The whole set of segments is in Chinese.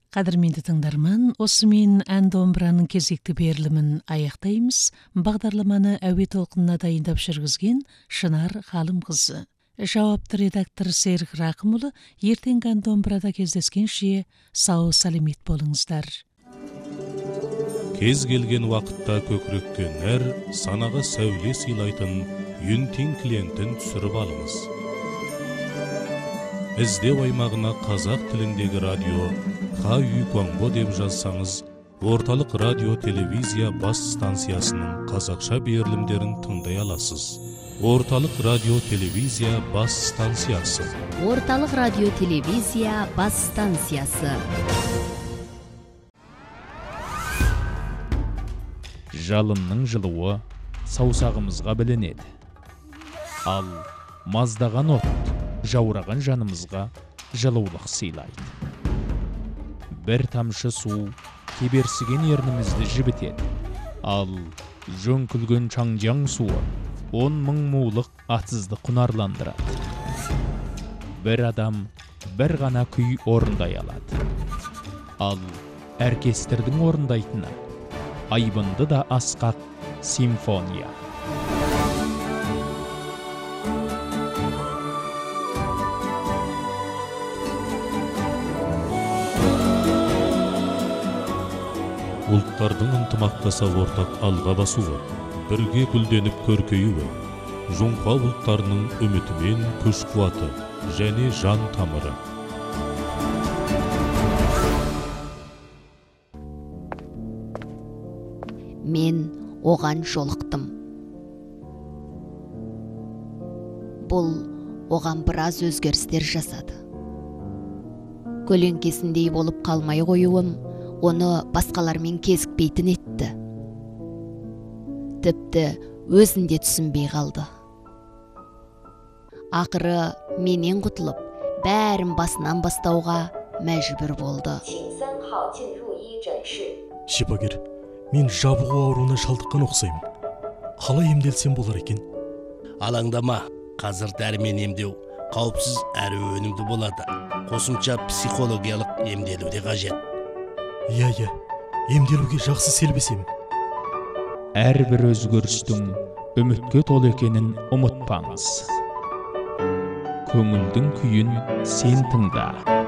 Қадірменді тыңдарман, осымен ән домбыраның кезекті берілімін аяқтаймыз. Бағдарламаны әуе толқынына дайындап жүргізген Шынар Ғалымқызы. Жауапты редактор Серік Рақымұлы. Ертеңгі ән домбырада кездескенше сау сәлемет болыңыздар. Кез келген уақытта көкірекке нәр, санаға сәуле сыйлайтын Юнтин клиентін түсіріп алыңыз. Іздеу аймағына қазақ тіліндегі радио Ха-Ю Конго деп жазсаңыз, орталық радио телевизия бас станциясының қазақша берілімдерін тыңдай аласыз. Орталық радио телевизия бас станциясы. Орталық радио телевизия бас станциясы. Жалынның жылуы саусағымызға білінеді. Ал маздаған от жаураған жанымызға жылулық сыйлайды. Бір тамшы су кеберсіген ернімізді жібітеді. Ал жөңкілген чаңжаң суы 10 мың мулық атсызды құнарландырады. Бір адам бір ғана күй орындай алады. Ал оркестрдің орындайтыны айбынды да асқақ симфония. Ұлттардың ынтымақтаса ортақ алға басуы, бірге гүлденіп көркеюі, жоңқа ұлттарының үмітімен күш қуаты және жан тамыры. Мен оған жолықтым. Бұл оған біраз өзгерістер жасады. Көлеңкесіндей болып қалмай қоюым оны басқалармен кезікпейтін етті. Тіпті өзінде түсінбей қалды. Ақыры менен құтылып, бәрін басынан бастауға мәжбүр болды. Шипагер, мен жабығу ауруына шалдыққан ұқсаймын. Қалай емделсем болар екен? Алаңдама, қазір дәрімен емдеу қауіпсіз әрі өнімді болады. Қосымша психологиялық емделу де қажет. Иә, емделуге жақсы селбесем. Әрбір өзгерістің үмітке толы екенін ұмытпаңыз. Көңілдің күйін сен тыңда.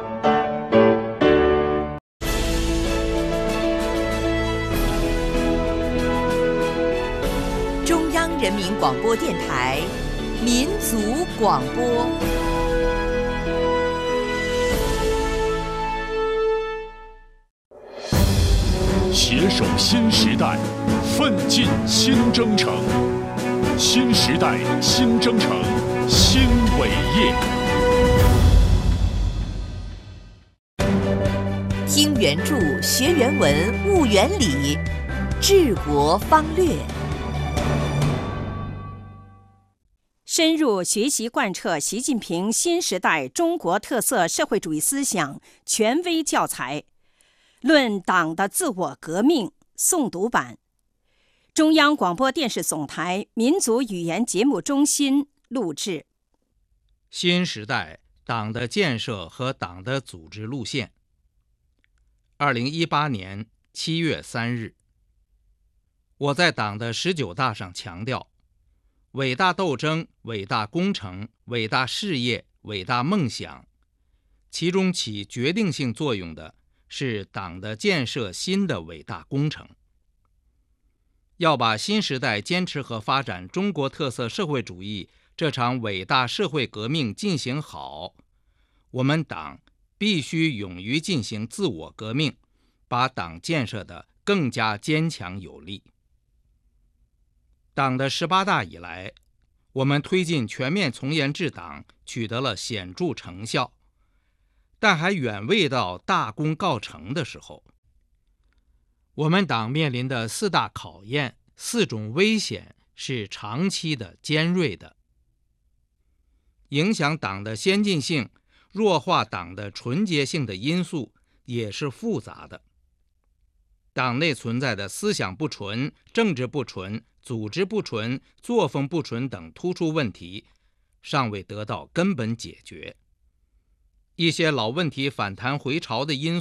中央人民广播电台民族广播。 携手新时代，奋进新征程。新时代新征程，新伟业。 听原著，学原文，悟原理，治国方略。深入学习贯彻习近平新时代中国特色社会主义思想权威教材。论党的自我革命诵读版，中央广播电视总台民族语言节目中心录制。 新时代党的建设和党的组织路线。2018年7月3日，我在党的19大上强调，伟大斗争、伟大工程、伟大事业、伟大梦想，其中起决定性作用的是党的建设新的伟大工程。要把新时代坚持和发展中国特色社会主义这场伟大社会革命进行好，我们党必须勇于进行自我革命，把党建设得更加坚强有力。党的18大以来，我们推进全面从严治党取得了显著成效，但还远未到大功告成的时候。我们党面临的4大考验、4种危险是长期的、尖锐的，影响党的先进性、弱化党的纯洁性的因素也是复杂的。党内存在的思想不纯、政治不纯、组织不纯、作风不纯等突出问题尚未得到根本解决。一些老问题反弹回潮的因素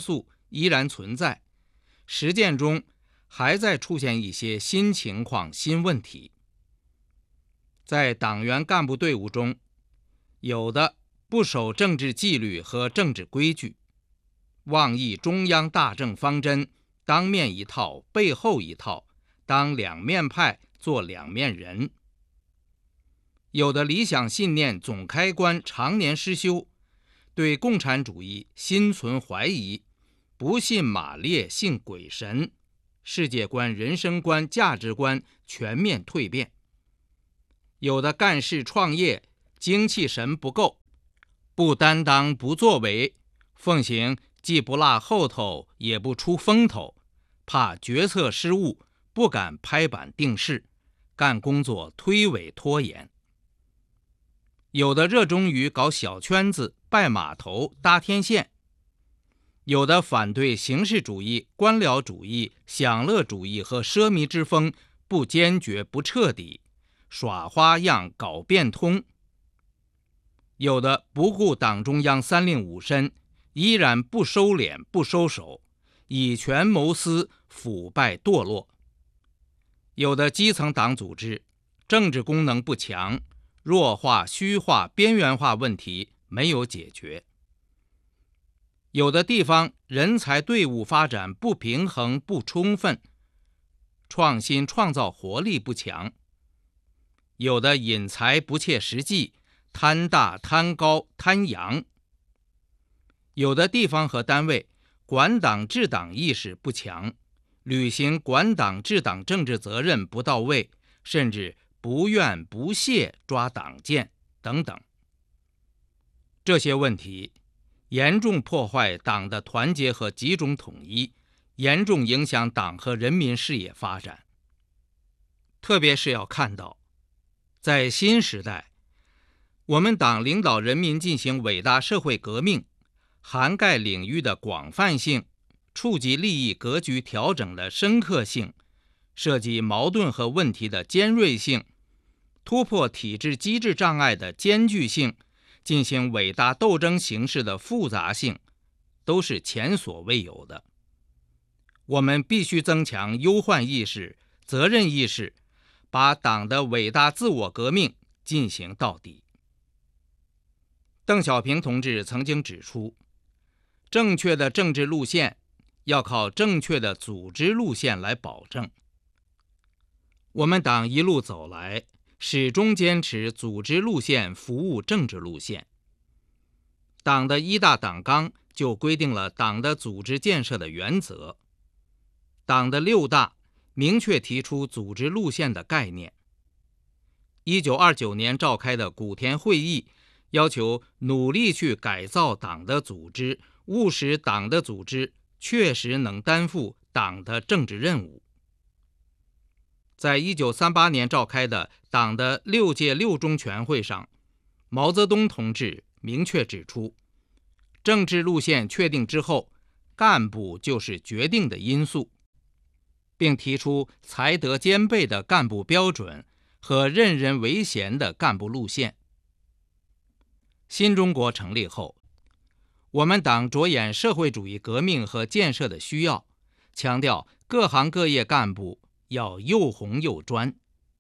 依然存在，实践中还在出现一些新情况、新问题。在党员干部队伍中，有的不守政治纪律和政治规矩，妄议中央大政方针，当面一套背后一套，当两面派做两面人。有的理想信念总开关常年失修，对共产主义心存怀疑，不信马列信鬼神，世界观、人生观、价值观全面蜕变。有的干事创业精气神不够，不担当不作为，奉行既不落后头也不出风头，怕决策失误，不敢拍板定事，干工作推诿拖延。有的热衷于搞小圈子、拜码头、搭天线，有的反对形式主义、官僚主义、享乐主义和奢靡之风，不坚决不彻底，耍花样搞变通。有的不顾党中央三令五申，依然不收敛不收手，以权谋私，腐败堕落。有的基层党组织政治功能不强，弱化、虚化、边缘化问题没有解决。有的地方人才队伍发展不平衡不充分，创新创造活力不强。有的引才不切实际，贪大贪高贪洋。有的地方和单位管党治党意识不强，履行管党治党政治责任不到位，甚至不愿不屑抓党建等等。这些问题严重破坏党的团结和集中统一，严重影响党和人民事业发展。特别是要看到，在新时代，我们党领导人民进行伟大社会革命，涵盖领域的广泛性，触及利益格局调整的深刻性，涉及矛盾和问题的尖锐性，突破体制机制障碍的艰巨性，进行伟大斗争形式的复杂性，都是前所未有的。我们必须增强忧患意识、责任意识，把党的伟大自我革命进行到底。邓小平同志曾经指出，正确的政治路线要靠正确的组织路线来保证。我们党一路走来，始终坚持组织路线服务政治路线。党的一大党纲就规定了党的组织建设的原则，党的六大明确提出组织路线的概念。1929年召开的古田会议要求努力去改造党的组织，务使党的组织确实能担负党的政治任务。在1938年召开的党的6届6中全会上，毛泽东同志明确指出，政治路线确定之后，干部就是决定的因素，并提出才德兼备的干部标准和任人唯贤的干部路线。新中国成立后，我们党着眼社会主义革命和建设的需要，强调各行各业干部要又红又专。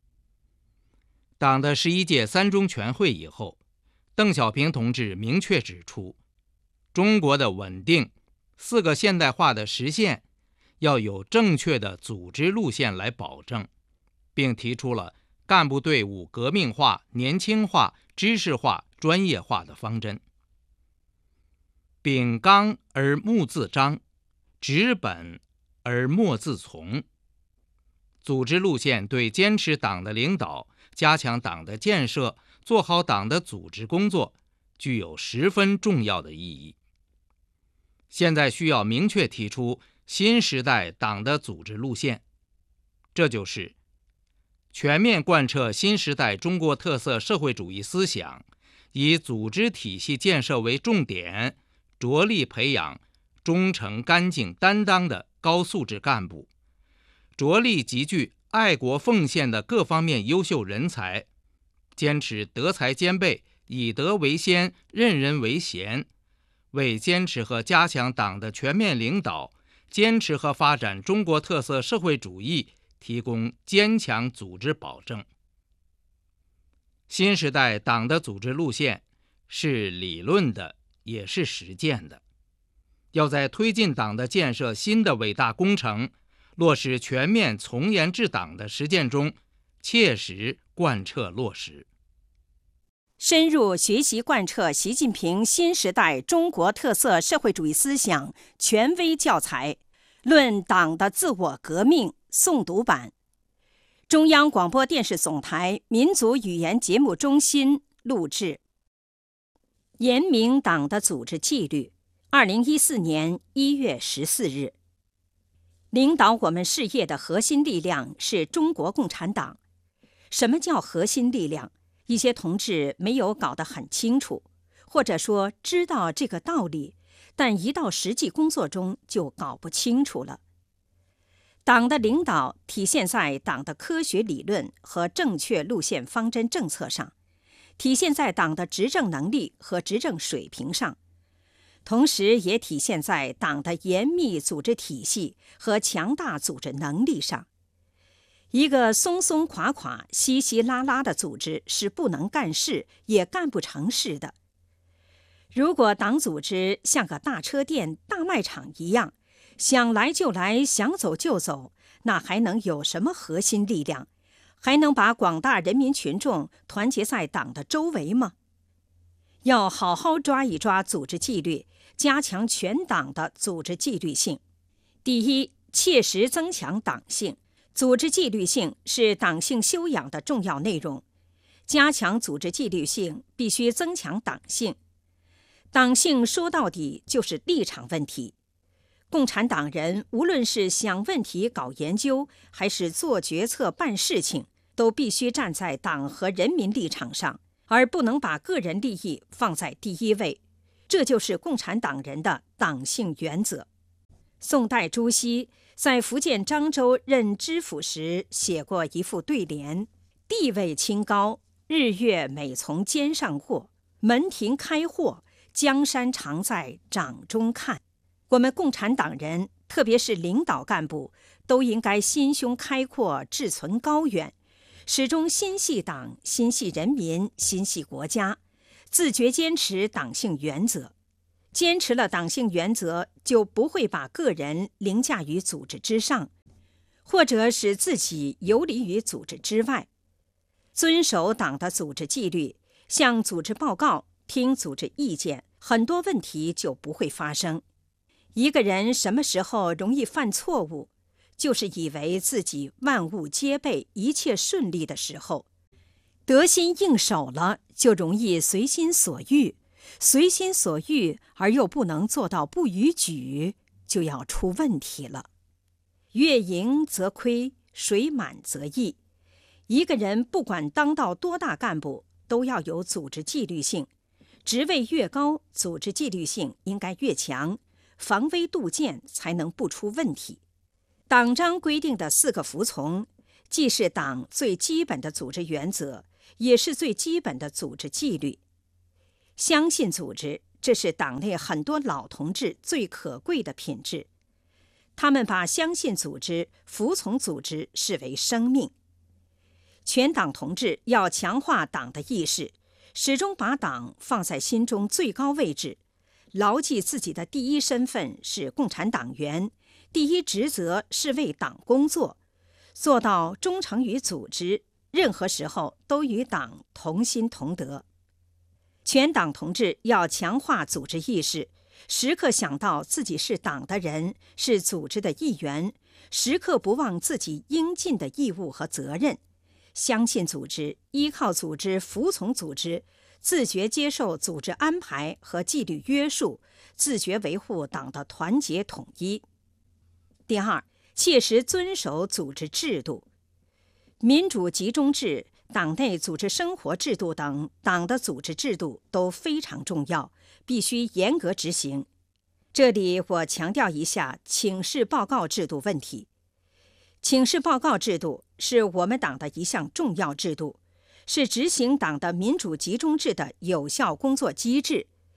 党的11届3中全会以后，邓小平同志明确指出，中国的稳定、4个现代化的实现要有正确的组织路线来保证，并提出了干部队伍革命化、年轻化、知识化、专业化的方针。秉纲而目自彰，执本而莫自从。组织路线对坚持党的领导、加强党的建设、做好党的组织工作具有十分重要的意义。现在需要明确提出新时代党的组织路线，这就是全面贯彻新时代中国特色社会主义思想，以组织体系建设为重点，着力培养忠诚、干净、担当的高素质干部，着力集聚爱国奉献的各方面优秀人才，坚持德才兼备、以德为先、任人为贤， 为坚持和加强党的全面领导，坚持和发展中国特色社会主义提供坚强组织保证。新时代党的组织路线是理论的，也是实践的。要在推进党的建设新的伟大工程，落实全面从严治党的实践中，切实贯彻落实。 深入学习贯彻习近平新时代中国特色社会主义思想权威教材《论党的自我革命》诵读版，中央广播电视总台民族语言节目中心录制。严明党的组织纪律，2014年1月14日。领导我们事业的核心力量是中国共产党。什么叫核心力量？一些同志没有搞得很清楚，或者说知道这个道理，但一到实际工作中就搞不清楚了。党的领导体现在党的科学理论和正确路线方针政策上，体现在党的执政能力和执政水平上，同时也体现在党的严密组织体系和强大组织能力上。一个松松垮垮、稀稀拉拉的组织是不能干事，也干不成事的。如果党组织像个大车店、大卖场一样，想来就来，想走就走，那还能有什么核心力量？还能把广大人民群众团结在党的周围吗？要好好抓一抓组织纪律，加强全党的组织纪律性。第一，切实增强党性。组织纪律性是党性修养的重要内容，加强组织纪律性必须增强党性。党性说到底就是立场问题。共产党人无论是想问题、搞研究，还是做决策、办事情，都必须站在党和人民立场上，而不能把个人利益放在第一位。这就是共产党人的党性原则。宋代朱熹在福建漳州任知府时写过一副对联：地位清高，日月每从肩上过，门庭开豁，江山常在掌中看。我们共产党人，特别是领导干部，都应该心胸开阔，志存高远，始终心系党、心系人民、心系国家，自觉坚持党性原则。坚持了党性原则，就不会把个人凌驾于组织之上，或者使自己游离于组织之外。遵守党的组织纪律，向组织报告，听组织意见，很多问题就不会发生。一个人什么时候容易犯错误，就是以为自己万物皆备，一切顺利的时候。得心应手了，就容易随心所欲。随心所欲而又不能做到不逾矩，就要出问题了。月盈则亏，水满则溢。一个人不管当到多大干部，都要有组织纪律性。职位越高，组织纪律性应该越强，防微杜渐才能不出问题。党章规定的4个服从，既是党最基本的组织原则，也是最基本的组织纪律。相信组织，这是党内很多老同志最可贵的品质。他们把相信组织、服从组织视为生命。全党同志要强化党的意识，始终把党放在心中最高位置，牢记自己的第一身份是共产党员，第一职责是为党工作，做到忠诚于组织，任何时候都与党同心同德。全党同志要强化组织意识，时刻想到自己是党的人，是组织的一员，时刻不忘自己应尽的义务和责任，相信组织，依靠组织，服从组织，自觉接受组织安排和纪律约束，自觉维护党的团结统一。第二，切实遵守组织制度。民主集中制、党内组织生活制度等党的组织制度都非常重要，必须严格执行。这里我强调一下请示报告制度问题。请示报告制度是我们党的一项重要制度，是执行党的民主集中制的有效工作机制，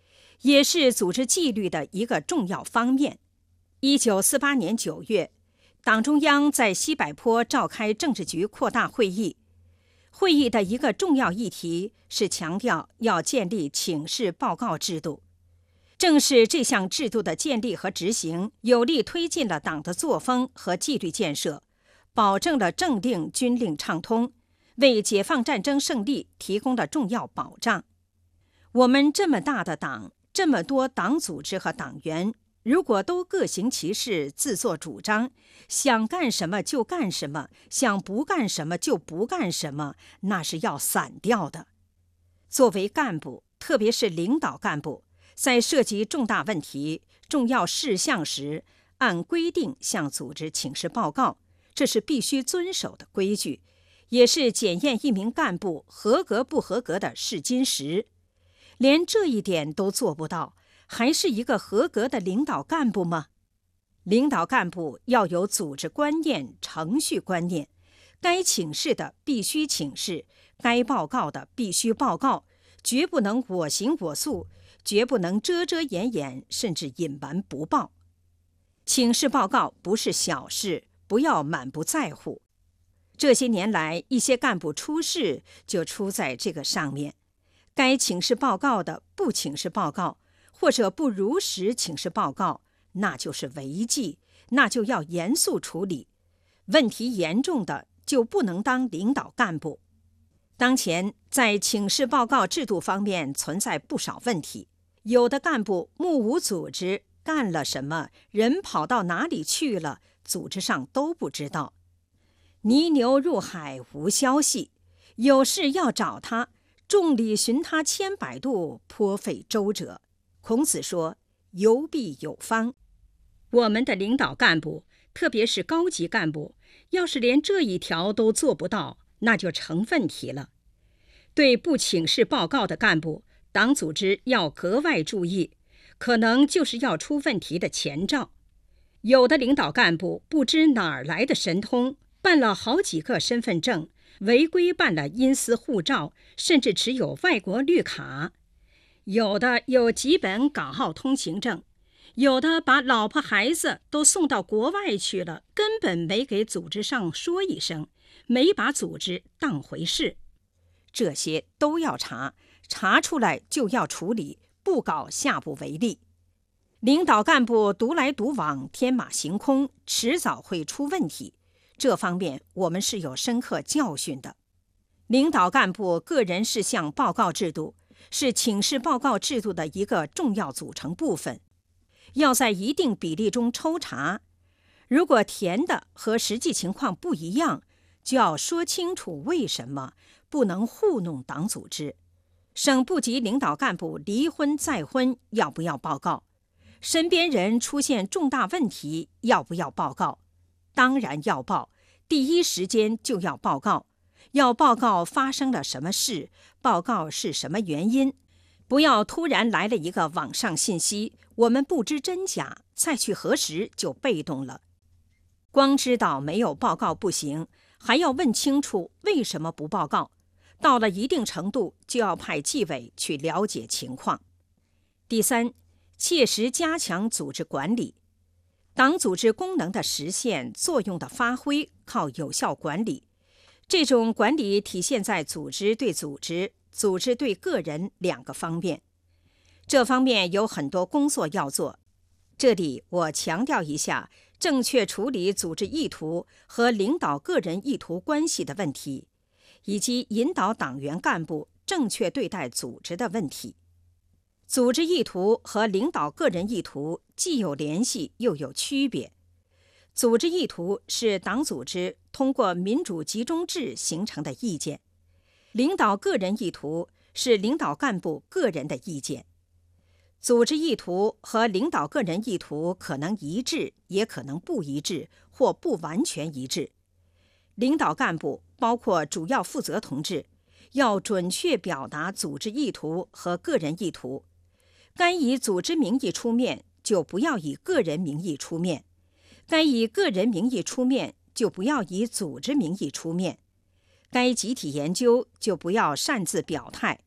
也是组织纪律的一个重要方面。1948年9月，党中央在西柏坡召开政治局扩大会议，会议的一个重要议题是强调要建立请示报告制度。正是这项制度的建立和执行，有力推进了党的作风和纪律建设，保证了政令军令畅通，为解放战争胜利提供了重要保障。我们这么大的党，这么多党组织和党员，如果都各行其事，自作主张，想干什么就干什么，想不干什么就不干什么，那是要散掉的。作为干部，特别是领导干部，在涉及重大问题、重要事项时，按规定向组织请示报告，这是必须遵守的规矩，也是检验一名干部合格不合格的试金石。连这一点都做不到，还是一个合格的领导干部吗？领导干部要有组织观念、程序观念，该请示的必须请示，该报告的必须报告，绝不能我行我素，绝不能遮遮掩掩，甚至隐瞒不报。请示报告不是小事，不要满不在乎。这些年来，一些干部出事就出在这个上面。该请示报告的不请示报告，或者不如实请示报告，那就是违纪，那就要严肃处理。问题严重的就不能当领导干部。当前在请示报告制度方面存在不少问题，有的干部目无组织，干了什么，人跑到哪里去了，组织上都不知道。泥牛入海无消息，有事要找他，众里寻他千百度，颇费周折。孔子说，有必有方。我们的领导干部，特别是高级干部，要是连这一条都做不到，那就成问题了。对不请示报告的干部，党组织要格外注意，可能就是要出问题的前兆。有的领导干部不知哪儿来的神通，办了好几个身份证，违规办了阴私护照，甚至持有外国绿卡。有的有几本港澳通行证，有的把老婆孩子都送到国外去了，根本没给组织上说一声，没把组织当回事。这些都要查，查出来就要处理，不搞下不为例。领导干部独来独往，天马行空，迟早会出问题。这方面我们是有深刻教训的。领导干部个人事项报告制度是请示报告制度的一个重要组成部分，要在一定比例中抽查。如果填的和实际情况不一样，就要说清楚为什么，不能糊弄党组织。省部级领导干部离婚再婚要不要报告？身边人出现重大问题要不要报告？当然要报，第一时间就要报告。要报告发生了什么事，报告是什么原因，不要突然来了一个网上信息，我们不知真假，再去核实就被动了。光知道没有报告不行，还要问清楚为什么不报告。到了一定程度，就要派纪委去了解情况。第三，切实加强组织管理。党组织功能的实现、作用的发挥，靠有效管理。这种管理体现在组织对组织、组织对个人两个方面。这方面有很多工作要做。这里我强调一下，正确处理组织意图和领导个人意图关系的问题，以及引导党员干部正确对待组织的问题。组织意图和领导个人意图既有联系又有区别。组织意图是党组织通过民主集中制形成的意见，领导个人意图是领导干部个人的意见。组织意图和领导个人意图可能一致，也可能不一致，或不完全一致。领导干部，包括主要负责同志，要准确表达组织意图和个人意图。该以组织名义出面，就不要以个人名义出面；该以个人名义出面，就不要以组织名义出面；该集体研究，就不要擅自表态；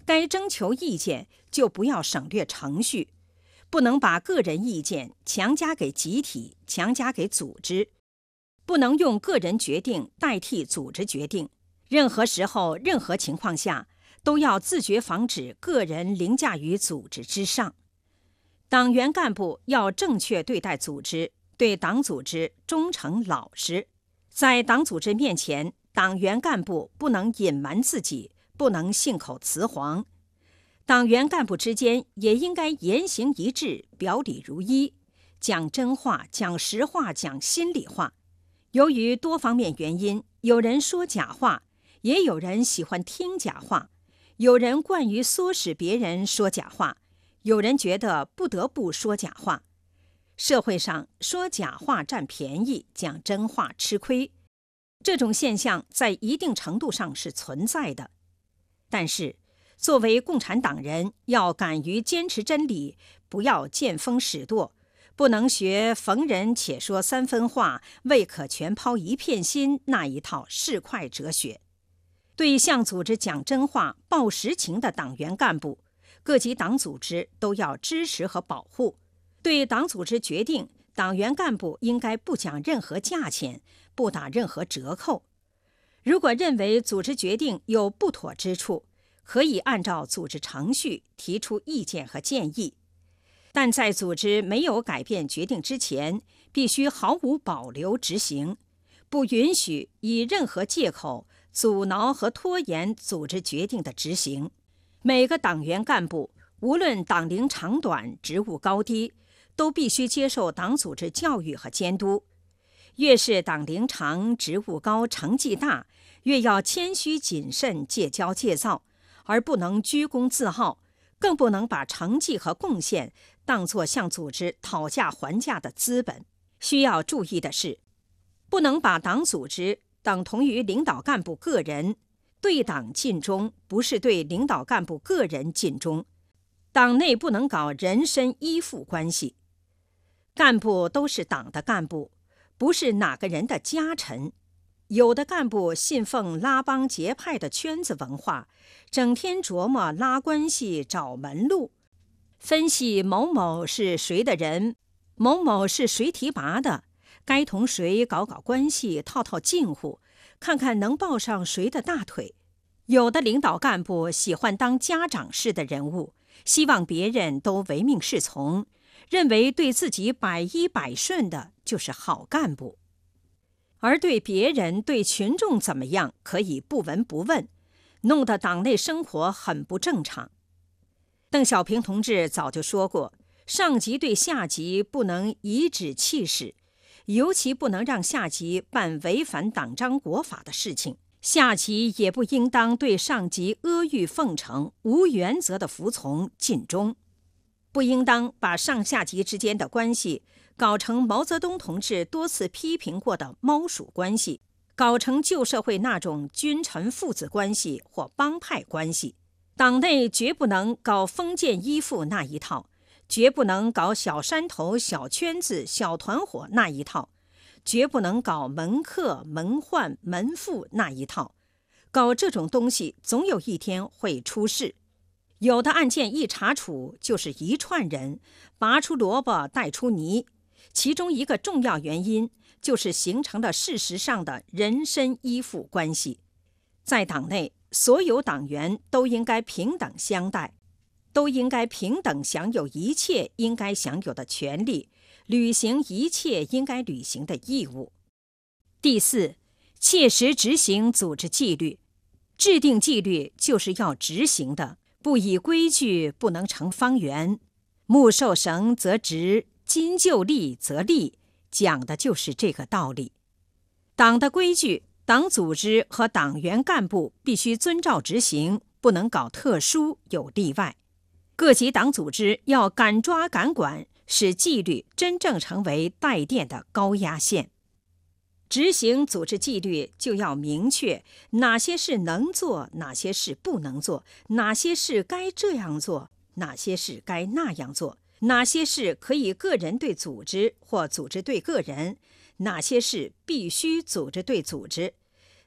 该征求意见就不要省略程序，不能把个人意见强加给集体、强加给组织，不能用个人决定代替组织决定。任何时候、任何情况下，都要自觉防止个人凌驾于组织之上。党员干部要正确对待组织，对党组织忠诚老实。在党组织面前，党员干部不能隐瞒自己，不能信口雌黄。党员干部之间也应该言行一致，表里如一，讲真话、讲实话、讲心里话。由于多方面原因，有人说假话，也有人喜欢听假话，有人惯于唆使别人说假话，有人觉得不得不说假话。社会上说假话占便宜，讲真话吃亏，这种现象在一定程度上是存在的。但是作为共产党人，要敢于坚持真理，不要见风使舵，不能学逢人且说三分话，未可全抛一片心那一套市侩哲学。对向组织讲真话、报实情的党员干部，各级党组织都要支持和保护。对党组织决定，党员干部应该不讲任何价钱，不打任何折扣。如果认为组织决定有不妥之处，可以按照组织程序提出意见和建议，但在组织没有改变决定之前，必须毫无保留执行，不允许以任何借口阻挠和拖延组织决定的执行。每个党员干部，无论党龄长短、职务高低，都必须接受党组织教育和监督。越是党龄长、职务高、成绩大，越要谦虚谨慎、戒骄戒躁，而不能居功自傲，更不能把成绩和贡献当作向组织讨价还价的资本。需要注意的是，不能把党组织等同于领导干部个人。对党尽忠，不是对领导干部个人尽忠。党内不能搞人身依附关系。干部都是党的干部，不是哪个人的家臣。有的干部信奉拉帮结派的圈子文化，整天琢磨拉关系、找门路，分析某某是谁的人，某某是谁提拔的，该同谁搞关系，套近乎，看看能抱上谁的大腿。有的领导干部喜欢当家长式的人物，希望别人都唯命是从，认为对自己百依百顺的就是好干部，而对别人、对群众怎么样可以不闻不问，弄得党内生活很不正常。邓小平同志早就说过，上级对下级不能颐指气使，尤其不能让下级办违反党章国法的事情。下级也不应当对上级阿谀奉承、无原则的服从尽忠，不应当把上下级之间的关系搞成毛泽东同志多次批评过的猫鼠关系，搞成旧社会那种君臣父子关系或帮派关系。党内绝不能搞封建依附那一套，绝不能搞小山头、小圈子、小团伙那一套，绝不能搞门客、门宦、门户那一套。搞这种东西，总有一天会出事。有的案件一查处，就是一串人，拔出萝卜带出泥。其中一个重要原因，就是形成了事实上的人身依附关系。在党内，所有党员都应该平等相待，都应该平等享有一切应该享有的权利，履行一切应该履行的义务。第四，切实执行组织纪律。制定纪律就是要执行的，不以规矩不能成方圆。木受绳则直，金就立则立，讲的就是这个道理。党的规矩，党组织和党员干部必须遵照执行，不能搞特殊有例外。各级党组织要敢抓敢管，使纪律真正成为带电的高压线。执行组织纪律就要明确哪些事能做，哪些事不能做，哪些事该这样做，哪些事该那样做，哪些事可以个人对组织或组织对个人，哪些事必须组织对组织。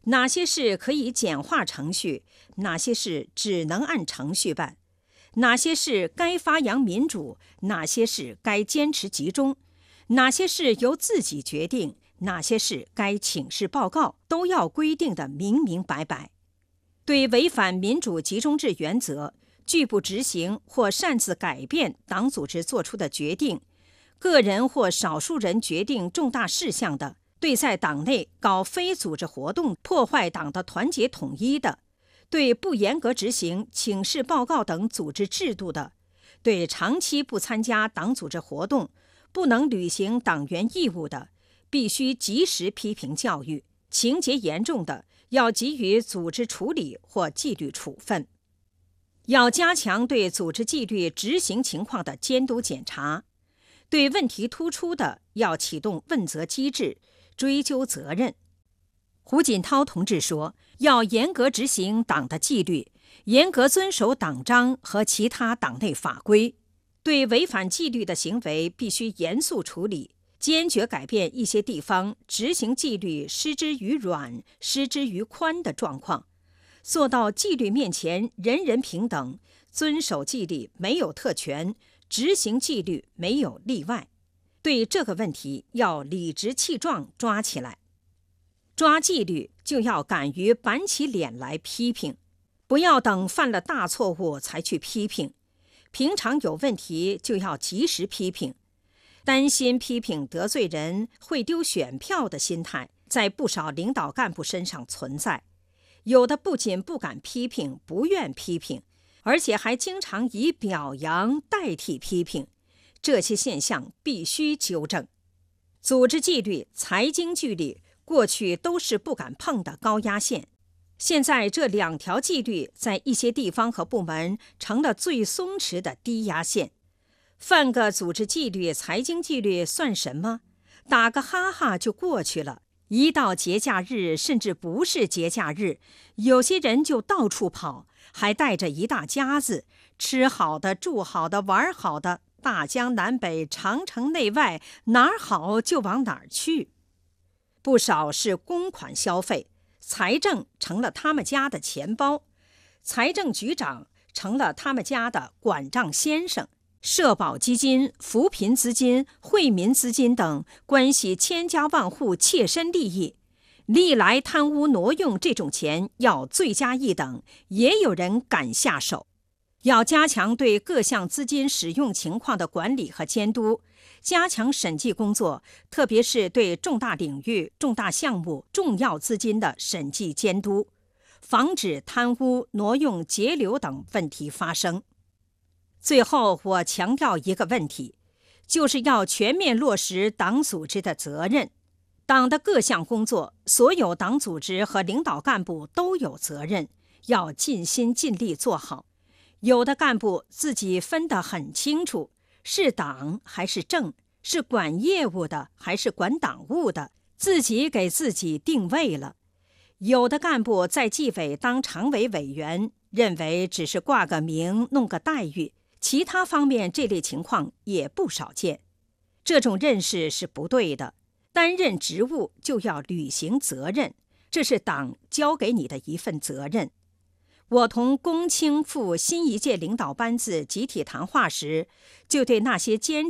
哪些事可以简化程序，哪些事只能按程序办，哪些事该发扬民主，哪些事该坚持集中，哪些事由自己决定，哪些事该请示报告，都要规定得明明白白。对违反民主集中制原则、拒不执行或擅自改变党组织作出的决定，个人或少数人决定重大事项的，对在党内搞非组织活动破坏党的团结统一的，对不严格执行请示报告等组织制度的，对长期不参加党组织活动、不能履行党员义务的，必须及时批评教育，情节严重的要给予组织处理或纪律处分。要加强对组织纪律执行情况的监督检查，对问题突出的要启动问责机制，追究责任。胡锦涛同志说，要严格执行党的纪律，严格遵守党章和其他党内法规，对违反纪律的行为必须严肃处理，坚决改变一些地方执行纪律失之于软、失之于宽的状况，做到纪律面前人人平等，遵守纪律没有特权，执行纪律没有例外。对这个问题要理直气壮抓起来。抓纪律就要敢于板起脸来批评，不要等犯了大错误才去批评。平常有问题就要及时批评。担心批评得罪人会丢选票的心态，在不少领导干部身上存在。有的不仅不敢批评、不愿批评，而且还经常以表扬代替批评。这些现象必须纠正。组织纪律、财经纪律过去都是不敢碰的高压线，现在这两条纪律在一些地方和部门成了最松弛的低压线。犯个组织纪律、财经纪律算什么？打个哈哈就过去了。一到节假日，甚至不是节假日，有些人就到处跑，还带着一大家子，吃好的、住好的、玩好的，大江南北、长城内外，哪儿好就往哪儿去。不少是公款消费，财政成了他们家的钱包，财政局长成了他们家的管账先生。社保基金、扶贫资金、惠民资金等关系千家万户切身利益，历来贪污挪用这种钱要罪加一等，也有人敢下手。要加强对各项资金使用情况的管理和监督，加强审计工作，特别是对重大领域、重大项目、重要资金的审计监督，防止贪污、挪用、截留等问题发生。最后，我强调一个问题，就是要全面落实党组织的责任。党的各项工作，所有党组织和领导干部都有责任，要尽心尽力做好。有的干部自己分得很清楚，是党还是政，是管业务的还是管党务的，自己给自己定位了。有的干部在纪委当常委委员，认为只是挂个名、弄个待遇，其他方面这类情况也不少见。这种认识是不对的，担任职务就要履行责任，这是党交给你的一份责任。我同龚清赴新一届领导班子集体谈话时，就对那些坚